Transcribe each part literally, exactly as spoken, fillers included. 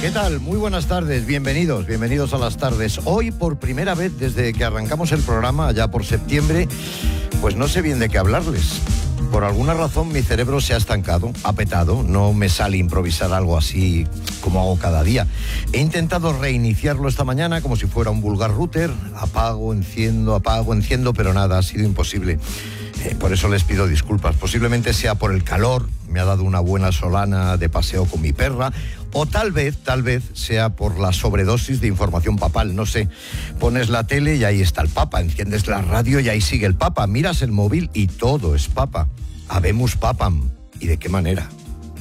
¿Qué tal? Muy buenas tardes, bienvenidos, bienvenidos a las tardes. Hoy, por primera vez desde que arrancamos el programa, allá por septiembre, pues no sé bien de qué hablarles. Por alguna razón mi cerebro se ha estancado, ha petado, no me sale improvisar algo así como hago cada día. He intentado reiniciarlo esta mañana como si fuera un vulgar router, apago, enciendo, apago, enciendo, pero nada, ha sido imposible. Eh, por eso les pido disculpas. Posiblemente sea por el calor, me ha dado una buena solana de paseo con mi perra, o tal vez, tal vez sea por la sobredosis de información papal, no sé. Pones la tele y ahí está el Papa, enciendes la radio y ahí sigue el Papa, miras el móvil y todo es Papa. Habemus Papam. ¿Y de qué manera?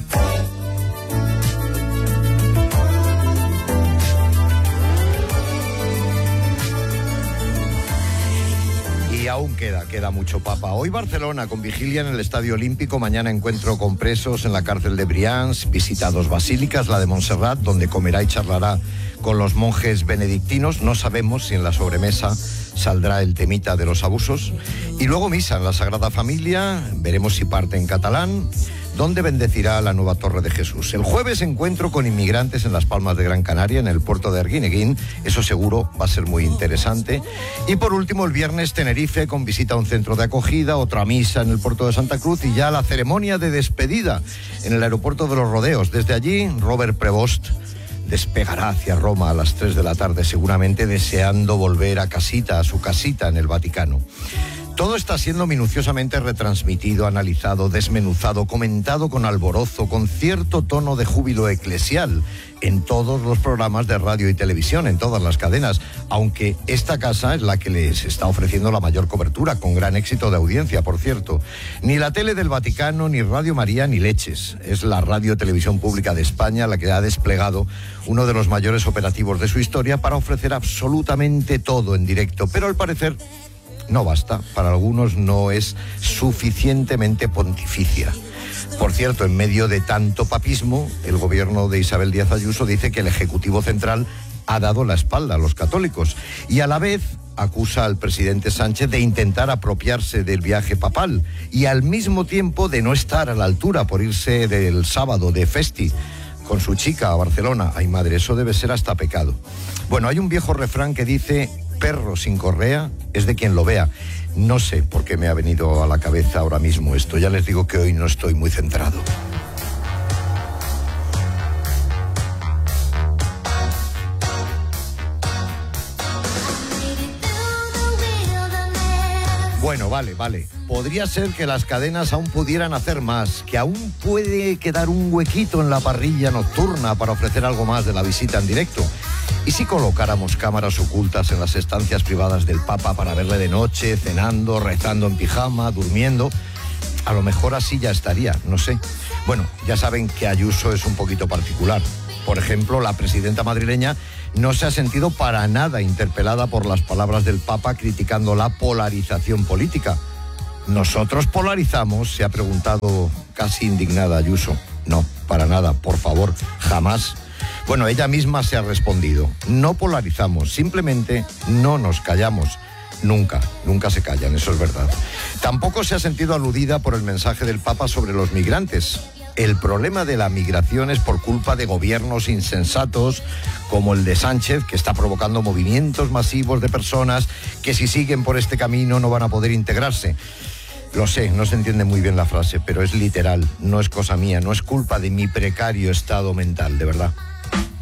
Aún queda, queda mucho Papa. Hoy Barcelona con vigilia en el Estadio Olímpico, mañana encuentro con presos en la cárcel de Brians, visita dos basílicas, la de Montserrat, donde comerá y charlará con los monjes benedictinos. No sabemos si en la sobremesa saldrá el temita de los abusos. Y luego misa en la Sagrada Familia, veremos si parte en catalán, donde bendecirá la nueva Torre de Jesús. El jueves encuentro con inmigrantes en las Palmas de Gran Canaria, en el puerto de Arguineguín. Eso seguro va a ser muy interesante. Y por último, el viernes Tenerife, con visita a un centro de acogida, otra misa en el puerto de Santa Cruz y ya la ceremonia de despedida en el aeropuerto de Los Rodeos. Desde allí, Robert Prevost despegará hacia Roma a las tres de la tarde, seguramente deseando volver a casita, a su casita en el Vaticano. Todo está siendo minuciosamente retransmitido, analizado, desmenuzado, comentado con alborozo, con cierto tono de júbilo eclesial en todos los programas de radio y televisión, en todas las cadenas, aunque esta casa es la que les está ofreciendo la mayor cobertura, con gran éxito de audiencia, por cierto. Ni la tele del Vaticano, ni Radio María, ni leches. Es la Radio Televisión Pública de España la que ha desplegado uno de los mayores operativos de su historia para ofrecer absolutamente todo en directo, pero al parecer no basta, para algunos no es suficientemente pontificia. Por cierto, en medio de tanto papismo, el gobierno de Isabel Díaz Ayuso dice que el Ejecutivo Central ha dado la espalda a los católicos y a la vez acusa al presidente Sánchez de intentar apropiarse del viaje papal y al mismo tiempo de no estar a la altura por irse del sábado de festi con su chica a Barcelona. Ay, madre, eso debe ser hasta pecado. Bueno, hay un viejo refrán que dice: perro sin correa es de quien lo vea. No sé por qué me ha venido a la cabeza ahora mismo esto. Ya les digo que hoy no estoy muy centrado. Bueno, vale, vale. Podría ser que las cadenas aún pudieran hacer más, que aún puede quedar un huequito en la parrilla nocturna para ofrecer algo más de la visita en directo. ¿Y si colocáramos cámaras ocultas en las estancias privadas del Papa para verle de noche, cenando, rezando en pijama, durmiendo? A lo mejor así ya estaría, no sé. Bueno, ya saben que Ayuso es un poquito particular. Por ejemplo, la presidenta madrileña no se ha sentido para nada interpelada por las palabras del Papa criticando la polarización política. ¿Nosotros polarizamos?, se ha preguntado casi indignada Ayuso. No, para nada, por favor, jamás. Bueno, ella misma se ha respondido: no polarizamos, simplemente no nos callamos. Nunca, nunca se callan, eso es verdad. Tampoco se ha sentido aludida por el mensaje del Papa sobre los migrantes. El problema de la migración es por culpa de gobiernos insensatos como el de Sánchez, que está provocando movimientos masivos de personas que si siguen por este camino no van a poder integrarse. Lo sé, no se entiende muy bien la frase, pero es literal, no es cosa mía, no es culpa de mi precario estado mental, de verdad.